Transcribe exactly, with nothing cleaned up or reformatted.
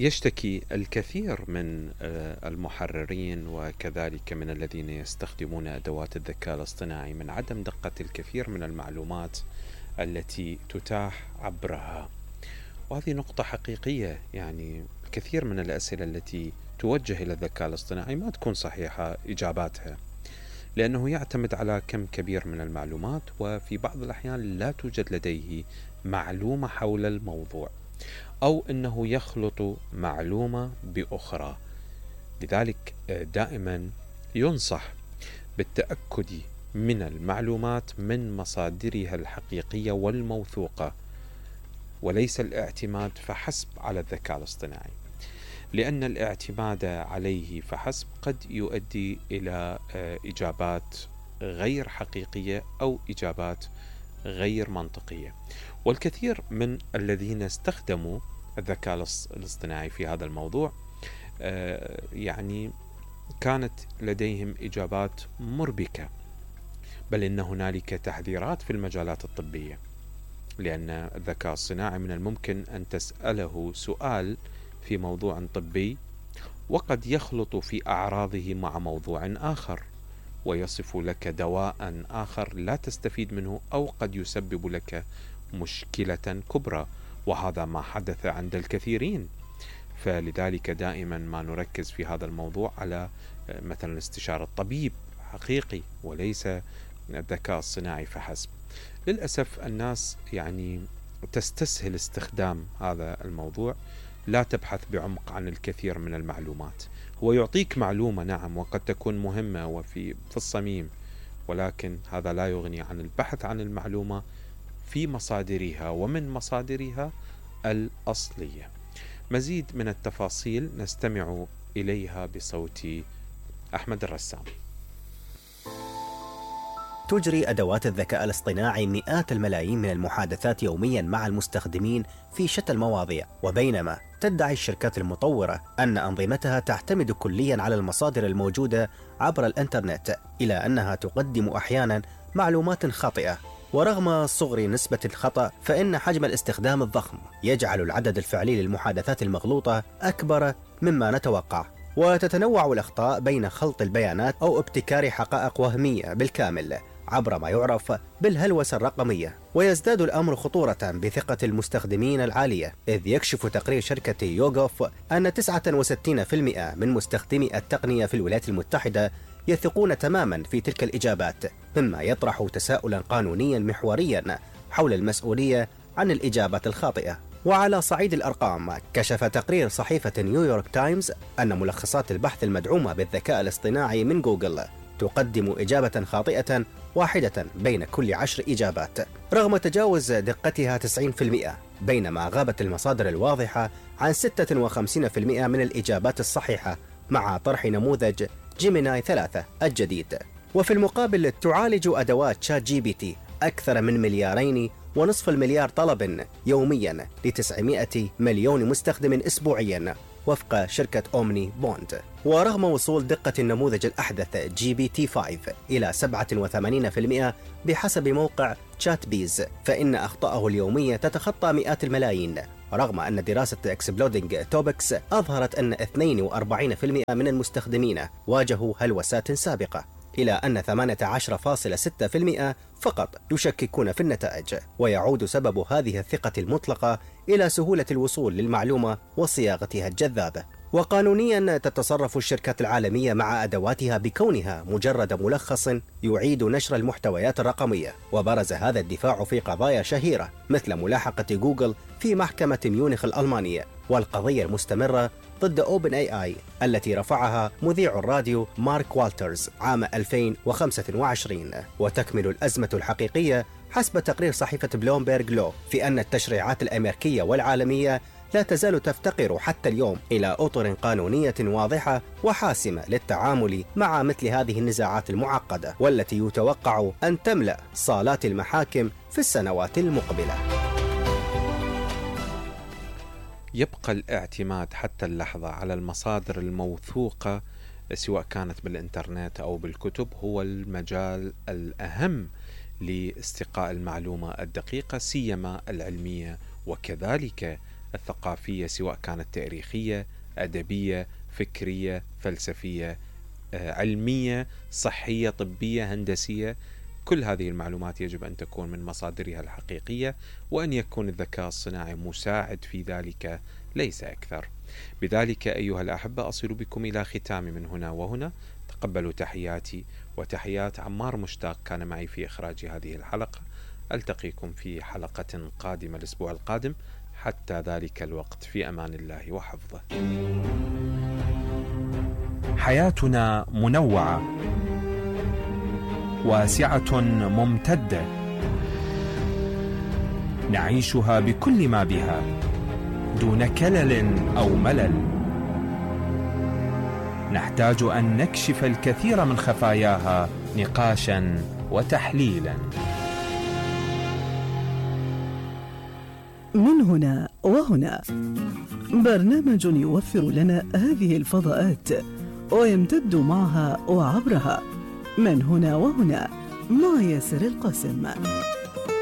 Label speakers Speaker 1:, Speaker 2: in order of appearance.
Speaker 1: يشتكي الكثير من المحررين وكذلك من الذين يستخدمون أدوات الذكاء الاصطناعي من عدم دقة الكثير من المعلومات التي تتاح عبرها، وهذه نقطة حقيقية. يعني الكثير من الأسئلة التي توجه إلى الذكاء الاصطناعي ما تكون صحيحة إجاباتها، لأنه يعتمد على كم كبير من المعلومات، وفي بعض الأحيان لا توجد لديه معلومة حول الموضوع، أو أنه يخلط معلومة بأخرى. لذلك دائما ينصح بالتأكد من المعلومات من مصادرها الحقيقية والموثوقة، وليس الاعتماد فحسب على الذكاء الاصطناعي، لأن الاعتماد عليه فحسب قد يؤدي إلى إجابات غير حقيقية أو إجابات غير منطقية. والكثير من الذين استخدموا الذكاء الاصطناعي في هذا الموضوع يعني كانت لديهم إجابات مربكة، بل إن هنالك تحذيرات في المجالات الطبية، لأن الذكاء الصناعي من الممكن أن تسأله سؤال في موضوع طبي وقد يخلط في أعراضه مع موضوع آخر، ويصف لك دواء آخر لا تستفيد منه، أو قد يسبب لك مشكلة كبرى، وهذا ما حدث عند الكثيرين. فلذلك دائما ما نركز في هذا الموضوع على مثلا استشارة الطبيب حقيقي وليس الذكاء الصناعي فحسب. للأسف الناس يعني تستسهل استخدام هذا الموضوع، لا تبحث بعمق عن الكثير من المعلومات. هو يعطيك معلومة نعم وقد تكون مهمة وفي في الصميم، ولكن هذا لا يغني عن البحث عن المعلومة في مصادرها ومن مصادرها الأصلية. مزيد من التفاصيل نستمع إليها بصوت أحمد الرسام.
Speaker 2: تجري أدوات الذكاء الاصطناعي مئات الملايين من المحادثات يوميا مع المستخدمين في شتى المواضيع، وبينما تدعي الشركات المطورة أن أنظمتها تعتمد كليا على المصادر الموجودة عبر الإنترنت، إلى أنها تقدم أحيانا معلومات خاطئة. ورغم صغر نسبة الخطأ، فإن حجم الاستخدام الضخم يجعل العدد الفعلي للمحادثات المغلوطة أكبر مما نتوقع، وتتنوع الأخطاء بين خلط البيانات أو ابتكار حقائق وهمية بالكامل عبر ما يعرف بالهلوسة الرقمية. ويزداد الأمر خطورة بثقة المستخدمين العالية، إذ يكشف تقرير شركة يوغوف أن تسعة وستين بالمئة من مستخدمي التقنية في الولايات المتحدة يثقون تماما في تلك الإجابات، مما يطرح تساؤلا قانونيا محوريا حول المسؤولية عن الإجابات الخاطئة. وعلى صعيد الأرقام، كشف تقرير صحيفة نيويورك تايمز أن ملخصات البحث المدعومة بالذكاء الاصطناعي من جوجل تقدم إجابة خاطئة واحدة بين كل عشر إجابات، رغم تجاوز دقتها تسعين بالمئة، بينما غابت المصادر الواضحة عن ستة وخمسين بالمئة من الإجابات الصحيحة مع طرح نموذج جيميناي ثلاثة الجديد. وفي المقابل تعالج أدوات شات جي بي تي أكثر من مليارين ونصف المليار طلب يوميا لتسعمائة مليون مستخدم أسبوعيا وفق شركة أومني بوند. ورغم وصول دقة النموذج الأحدث جي بي تي خمسة إلى سبعة وثمانين بالمئة بحسب موقع تشات بيز، فإن أخطاءه اليومية تتخطى مئات الملايين، رغم أن دراسة إكسبلودينج توبكس أظهرت أن اثنين وأربعين بالمئة من المستخدمين واجهوا هلوسات سابقة، إلى أن ثمانية عشر فاصلة ستة بالمئة فقط يشككون في النتائج. ويعود سبب هذه الثقة المطلقة إلى سهولة الوصول للمعلومة وصياغتها الجذابة. وقانونيا تتصرف الشركات العالمية مع أدواتها بكونها مجرد ملخص يعيد نشر المحتويات الرقمية، وبرز هذا الدفاع في قضايا شهيرة مثل ملاحقة جوجل في محكمة ميونخ الألمانية، والقضية المستمرة ضد أوبن آي آي التي رفعها مذيع الراديو مارك والترز عام ألفين وخمسة وعشرين. وتكمل الأزمة الحقيقية حسب تقرير صحيفة بلومبيرغ لو في أن التشريعات الأمريكية والعالمية لا تزال تفتقر حتى اليوم إلى أطر قانونية واضحة وحاسمة للتعامل مع مثل هذه النزاعات المعقدة، والتي يتوقع أن تملأ صالات المحاكم في السنوات المقبلة.
Speaker 1: يبقى الاعتماد حتى اللحظة على المصادر الموثوقة سواء كانت بالإنترنت أو بالكتب هو المجال الأهم لاستقاء المعلومة الدقيقة، سيما العلمية وكذلك الثقافية، سواء كانت تاريخية، أدبية، فكرية، فلسفية، علمية، صحية، طبية، هندسية. كل هذه المعلومات يجب أن تكون من مصادرها الحقيقية، وأن يكون الذكاء الصناعي مساعد في ذلك ليس أكثر. بذلك أيها الأحبة أصل بكم إلى ختام من هنا وهنا. تقبلوا تحياتي وتحيات عمار مشتاق كان معي في إخراج هذه الحلقة. ألتقيكم في حلقة قادمة الأسبوع القادم. حتى ذلك الوقت في أمان الله وحفظه. حياتنا منوعة واسعة ممتدة، نعيشها بكل ما بها دون كلل أو ملل. نحتاج أن نكشف الكثير من خفاياها نقاشا وتحليلا.
Speaker 3: من هنا وهنا، برنامج يوفر لنا هذه الفضاءات ويمتد معها وعبرها. من هنا وهنا مع ياسر القاسم.